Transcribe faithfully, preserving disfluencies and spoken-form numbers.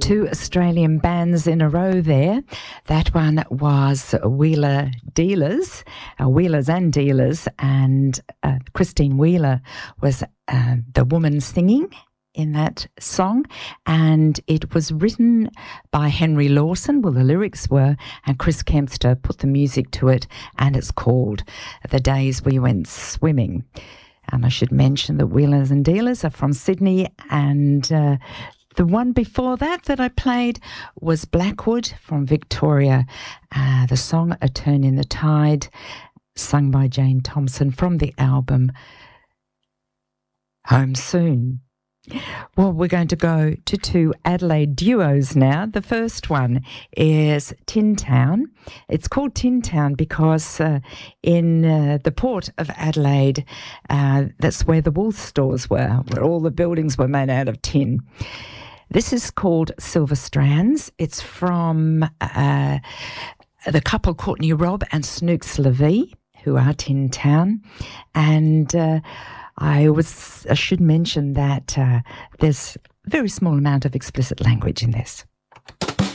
two Australian bands in a row there. That one was Wheeler Dealers, uh, Wheelers and Dealers, and uh, Christine Wheeler was uh, the woman singing in that song, and it was written by Henry Lawson, well the lyrics were, and Chris Kempster put the music to it, and it's called The Days We Went Swimming. And I should mention that Wheelers and Dealers are from Sydney, and uh, the one before that that I played was Blackwood from Victoria, uh, the song A Turn in the Tide, sung by Jane Thompson from the album Home Soon. Well, we're going to go to two Adelaide duos now. The first one is Tin Town. It's called Tin Town because uh, in uh, the port of Adelaide, uh, that's where the wool stores were, where all the buildings were made out of tin. This is called Silver Strands. It's from uh, the couple Courtney Robb and Snooks Levy, who are Tin Town, and uh, I was I should mention that uh, there's a very small amount of explicit language in this.